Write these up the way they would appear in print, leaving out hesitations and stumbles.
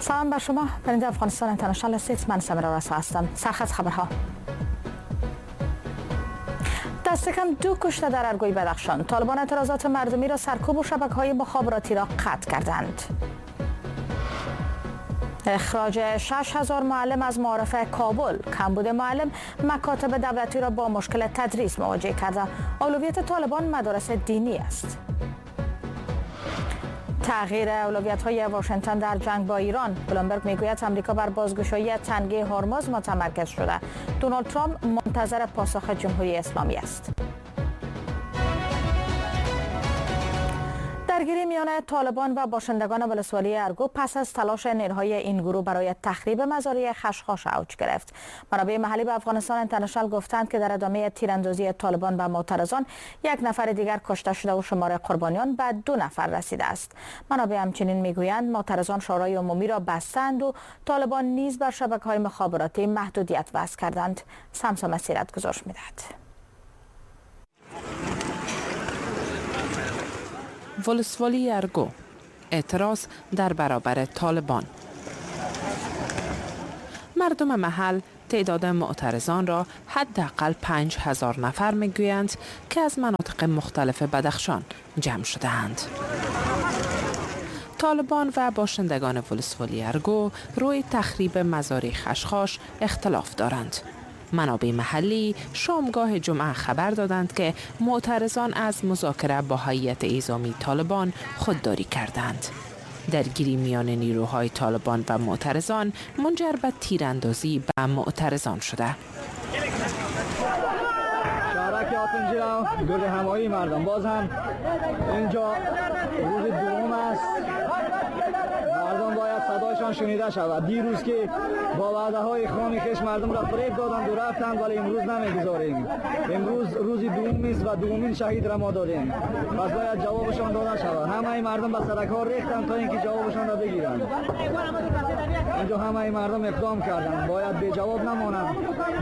سلام بر شما. بنده افغانستان اینترنشنال هستید. من سمیرا رسا هستم. سرخط خبرها. دست کم 2 کشته در ارگوی بدخشان. طالبان اعتراضات مردمی را سرکوب و شبکه‌های مخابراتی را قطع کردند. اخراج 6000 معلم از معارف کابل. کمبود معلم مکاتب دولتی را با مشکل تدریس مواجه کرده. اولویت طالبان مدارس دینی است. تغییر اولویت‌های واشنگتن در جنگ با ایران. بلومبرگ میگوید آمریکا بر بازگشایی تنگه هرمز متمرکز شده. دونالد ترامپ منتظر پاسخ جمهوری اسلامی است. درگیری میان طالبان و باشندگان ولسوالی ارگو پس از تلاش نیروهای این گروه برای تخریب مزارع خشخاش اوج گرفت. منابع محلی به افغانستان اینترنشنال گفتند که در ادامه تیراندازی طالبان به معترضان 1 نفر دیگر کشته شده و شمار قربانیان به 2 نفر رسیده است. منابع همچنین میگویند معترضان شورای عمومی را بستند و طالبان نیز بر شبکه‌های مخابراتی محدودیت وضع کردند. سمسا مسیرت گزارش می‌دهد. ولسوالی ارگو، اعتراض در برابر طالبان. مردم محل تعداد معترضان را حداقل 5000 نفر میگویند که از مناطق مختلف بدخشان جمع شده‌اند. طالبان و باشندگان ولسوالی ارگو روی تخریب مزارع خشخاش اختلاف دارند. منابع محلی شامگاه جمعه خبر دادند که معترضان از مذاکره با هیئت اعزامی طالبان خودداری کردند. درگیری میان نیروهای طالبان و معترضان منجر به تیراندازی به معترضان شده. شهرک آتنجیرا گل همایی مردم باز هم اینجا روز دوم است. مردم باید صدایشان شنیده شود. دیروز که با وعده های خام خش مردم را فریب دادند و رفتند، ولی امروز نمیگذاریم. امروز روز دوم است و دومین شهید را ما دادیم. پس باید جوابشان داده شود. همه مردم به سرک ها ریختند تا اینکه جوابشان را بگیرند. اینجا همه مردم اقدام کردند، باید به جواب نمانند.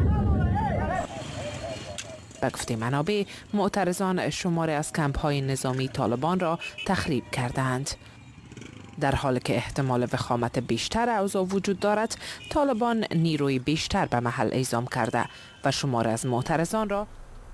به گفته منابع معترضان شماری از کمپ‌های نظامی طالبان را تخریب کردند. در حالی که احتمال وخامت بیشتر اوضاع وجود دارد، طالبان نیروی بیشتر به محل اعزام کرده و شماری از معترضان را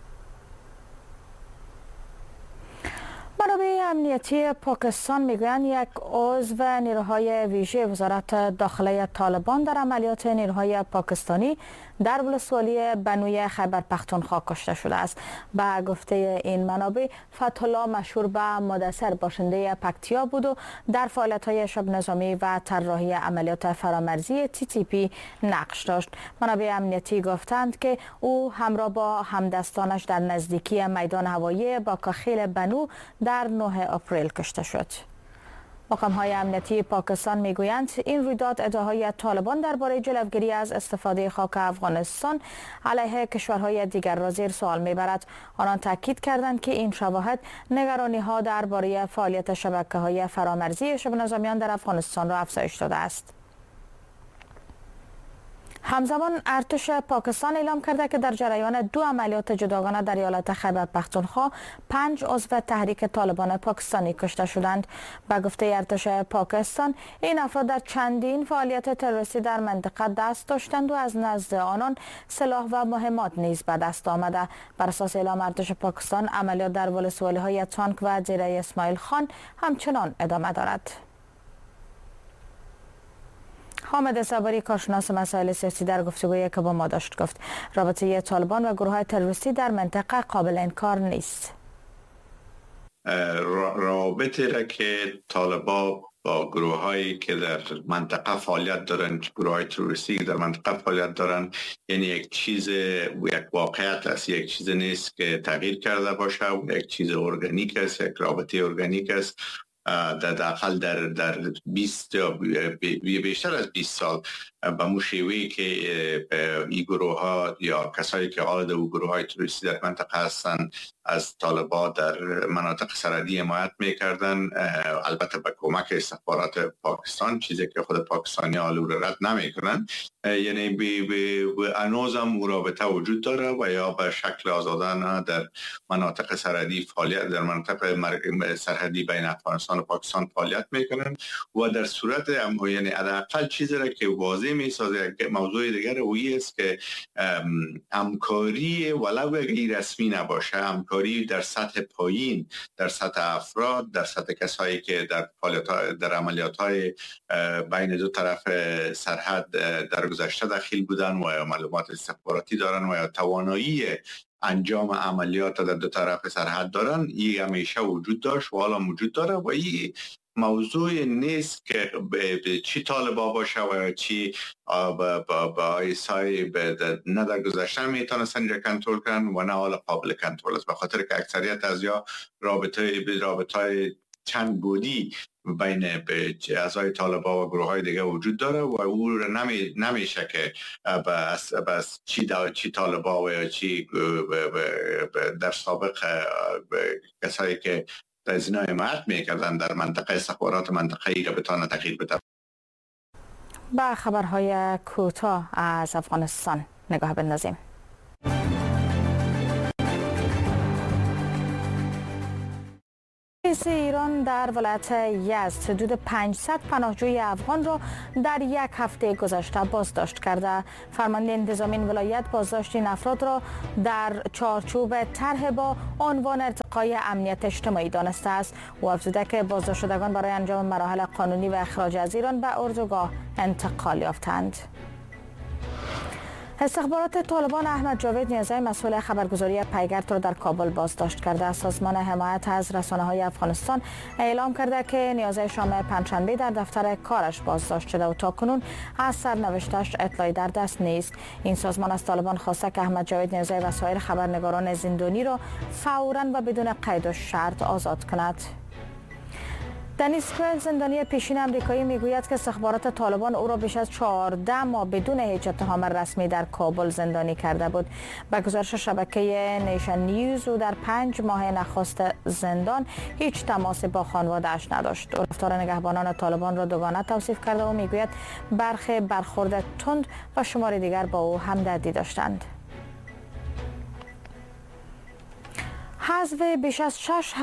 منابع امنیتی پاکستان میگویند یک عضو نیروهای ویژه وزارت داخله طالبان در عملیات نیروهای پاکستانی در ولسوالی بنوی خیبر پختونخوا کشته شده است. به گفته این منابع فتح الله مشهور به مدثر باشنده پکتیا بود و در فعالیت‌های شبه نظامی و طراحی عملیات فرامرزی TTP نقش داشت. منابع امنیتی گفتند که او همراه با همدستانش در نزدیکی میدان هوایی باکاخیل بنو در 9 آپریل کشته شد. مقام‌های امنیتی پاکستان میگویند این رویداد ادعاهای طالبان درباره جلوگیری از استفاده خاک افغانستان علیه کشورهای دیگر را زیر سوال میبرد. آنان تاکید کردند که این شواهد نگرانی‌ها درباره فعالیت شبکه‌های فرامرزی شبه نظامیان در افغانستان را افزایش داده است. همزمان ارتش پاکستان اعلام کرده که در جریان 2 عملیات جداگانه در ایالت خیبر پختونخوا 5 عضو تحریک طالبان پاکستانی کشته شدند. به گفته ارتش پاکستان این افراد در چندین فعالیت تروریستی در منطقه دست داشتند و از نزد آنان سلاح و مهمات نیز به دست آمده. بر اساس اعلام ارتش پاکستان عملیات در ولسوالی‌های تانک و زیره اسماعیل خان همچنان ادامه دارد. حامد صبری کارشناس مسائل سیاسی در گفتگویی که با ما داشت گفت رابطه طالبان و گروه‌های تروریستی در منطقه قابل انکار نیست. رابطه را که طالبان با گروه‌هایی که در منطقه فعالیت دارند، گروه‌های تروریستی در منطقه فعالیت دارند، یعنی یک واقعیت است، یک چیز نیست که تغییر کرده باشه، یک چیز ارگانیک است، یک رابطه ارگانیک است. در داخل در 20 یا بیشتر از 20 سال به مشیوهی که این گروه ها یا کسایی که عالد و گروه های تروریستی در منطقه هستند از طالبان در مناطق سرحدی حمایت میکردن، البته به کمک استخبارات پاکستان، چیزی که خود پاکستانی رو رد نمیکنن. یعنی هنوز هم مرابطه وجود داره و یا به شکل آزادانه در مناطق سرحدی فعالیت، در مناطق سرحدی بین افغانستان و پاکستان فعالیت میکنن و در صورت یعنی حداقل چیزی را که واضح میسازه. موضوع دیگر اویی است که همکاری ولو اگر رسمی نباشه، همکاری در سطح پایین، در سطح افراد، در سطح کسایی که در عملیات‌های بین دو طرف سرحد در گذشته داخل بودن و معلومات استخباراتی دارن و یا توانایی انجام عملیات در دو طرف سرحد دارن، این همیشه وجود داشت و حالا وجود داره و این موضوع نیست که چی طالبا باشه و چی با ایسای نه در گذشته میتونستن اینجا کنترل کنن و نه حالا قابل کنترل است، به خاطر که اکثریت از یا رابطه چند بودی بین اعضای طالبان و گروه های دیگه وجود داره و او نمیشه که بس چی طالبان و یا چی در سابق کسایی که در زینا حمایت میکردن در منطقه استخبارات منطقه ای را بتانه تغییر بده. با خبرهای کوتاه از افغانستان نگاه بندازیم. رئیس ایران در ولایت یزد حدود 500 پناهجوی افغان را در یک هفته گذشته بازداشت کرده. فرمانده انتظامی ولایت بازداشت این افراد را در چارچوب طرح با عنوان ارتقای امنیت اجتماعی دانسته است و افزوده که بازداشت شدگان برای انجام مراحل قانونی و اخراج از ایران به اردوگاه انتقال یافتند. استخبارات طالبان احمد جاوید نیازی مسئول خبرگزاری پیگرد را در کابل بازداشت کرده. سازمان حمایت از رسانه‌های افغانستان اعلام کرده که نیازی شام پنجشنبه در دفتر کارش بازداشت شده و تاکنون از سرنوشتش اطلاعی در دست نیست. این سازمان از طالبان خواسته که احمد جاوید نیازی و سایر خبرنگاران زندانی را فوراً و بدون قید و شرط آزاد کند. دنیس کرل زندانی پیشین امریکایی میگوید که استخبارات طالبان او را بیش از 14 ماه بدون هیچ اتهام رسمی در کابل زندانی کرده بود. به گزارش شبکه نیشن نیوز او در 5 ماه نخست زندان هیچ تماسی با خانواده‌اش نداشت. او رفتار نگهبانان طالبان را دوگانه توصیف کرده و میگوید برخی برخورد تند و شمار دیگر با او همدردی داشتند. حذف بیش از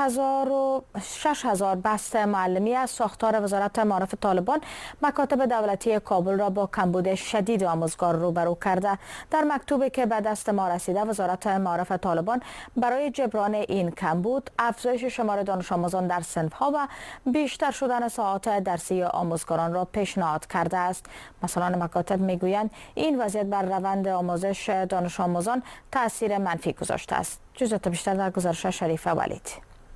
6,000 بست معلمی از ساختار وزارت معارف طالبان مکاتب دولتی کابل را با کمبود شدید آموزگار روبرو کرده. در مکتوبی که به دست ما رسیده، وزارت معارف طالبان برای جبران این کمبود افزایش شمار دانش آموزان در صنف‌ها و بیشتر شدن ساعات درسی آموزگاران را پیشنهاد کرده است. مسئولان مکاتب میگویند این وضعیت بر روند آموزش دانش آموزان تاثیر منفی گذاشته است. جزئیات بیشتر در گزارش شریف ولید.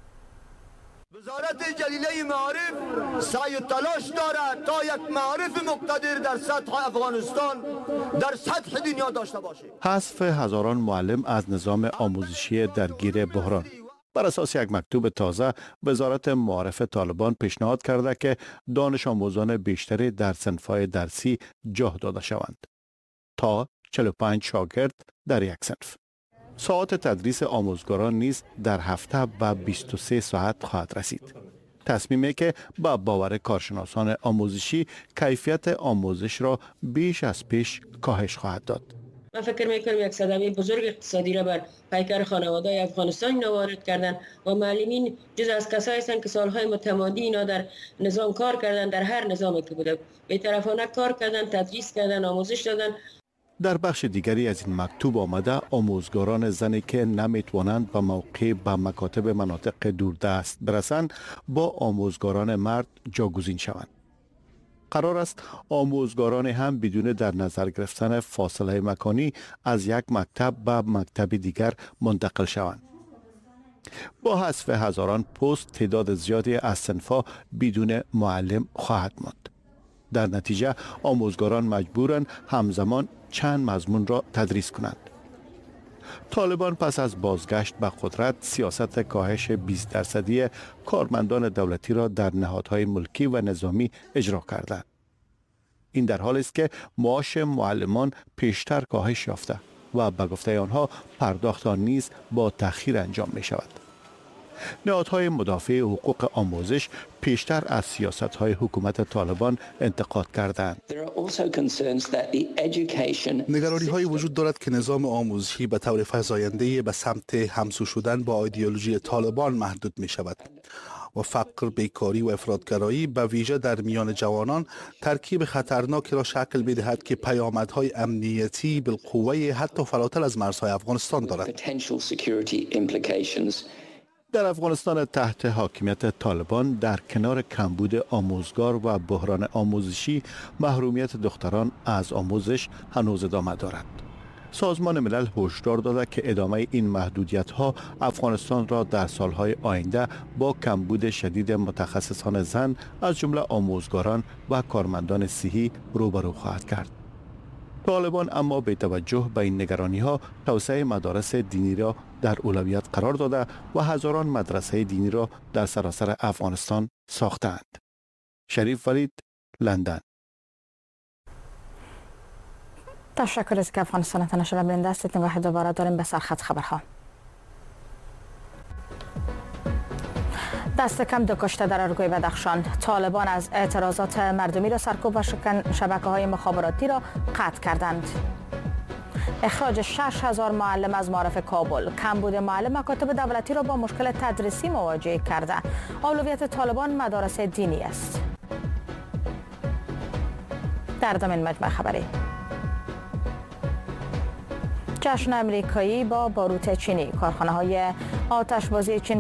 وزارت جلیله معارف سعی و تلاش دارد تا یک معارف مقتدر در سطح افغانستان در سطح دنیا داشته باشه. حذف هزاران معلم از نظام آموزشی درگیر بحران. بر اساس یک مکتوب تازه، وزارت معارف طالبان پیشنهاد کرده که دانش آموزان بیشتری در صنف‌های درسی جا داده شوند تا 45 شاگرد در یک صنف. ساعات تدریس آموزگاران نیز در هفته به 23 ساعت خواهد رسید. تصمیمی که با باور کارشناسان آموزشی کیفیت آموزش را بیش از پیش کاهش خواهد داد. من فکر میکنم یک صدمه بزرگ اقتصادی را بر پیکر خانواده افغانستان اینا وارد کردن و معلمین جز از کسایی هستند که سالهای متمادی اینا در نظام کار کردن، در هر نظامی که بوده بی‌طرفانه کار کردن، تدریس کردن، آموزش دادن. در بخش دیگری از این مکتوب آمده آموزگاران زنی که نمیتوانند به موقع به مکاتب مناطق دوردست برسند با آموزگاران مرد جاگزین شوند. قرار است آموزگاران هم بدون در نظر گرفتن فاصله مکانی از یک مکتب به مکتب دیگر منتقل شوند. با حذف هزاران پست تعداد زیادی از صنف‌ها بدون معلم خواهد ماند. در نتیجه آموزگاران مجبورند همزمان چند مضمون را تدریس کنند. طالبان پس از بازگشت به قدرت سیاست کاهش 20% کارمندان دولتی را در نهادهای ملکی و نظامی اجرا کردند. این در حالی است که معاش معلمان پیشتر کاهش یافته و به گفته آنها پرداخت آن نیز با تأخیر انجام می شود. نهادهای مدافع حقوق آموزش پیشتر از سیاست‌های حکومت طالبان انتقاد کردند. نگرانی‌های وجود دارد که نظام آموزشی به طور فزاینده به سمت همسو شدن با ایدئولوژی طالبان محدود می شود و فقر، بیکاری و افراطگرایی به ویژه در میان جوانان ترکیب خطرناکی را شکل می‌دهد که پیامدهای امنیتی بالقوه حتی فراتر از مرزهای افغانستان دارد. در افغانستان تحت حاکمیت طالبان در کنار کمبود آموزگار و بحران آموزشی، محرومیت دختران از آموزش هنوز ادامه دارد. سازمان ملل هشدار داده که ادامه این محدودیت‌ها افغانستان را در سالهای آینده با کمبود شدید متخصصان زن از جمله آموزگاران و کارمندان صحی روبرو خواهد کرد. طالبان اما به توجه به این نگرانی‌ها توسعه مدارس دینی را در اولویت قرار داده و هزاران مدرسه دینی را در سراسر افغانستان ساختند. شریف ولید، لندن. تشکر از که افغانستان تنشر بیننده است. نگاه دوباره داریم به سرخط خبرها. دست کم 2 کشته در ارگوی بدخشان. طالبان از اعتراضات مردمی را سرکوب و شبکه‌های مخابراتی را قطع کردند. اخراج 6000 معلم از معارف کابل. کمبود معلم مکاتب دولتی را با مشکل تدریسی مواجه کرده. اولویت طالبان مدارس دینی است. در ضمن مجمع خبری، جشن امریکایی با باروت چینی. کارخانه‌های آتشبازی چین